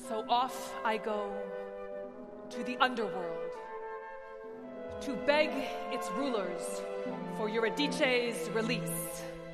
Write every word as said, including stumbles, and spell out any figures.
So off I go to the underworld to beg its rulers for Eurydice's release.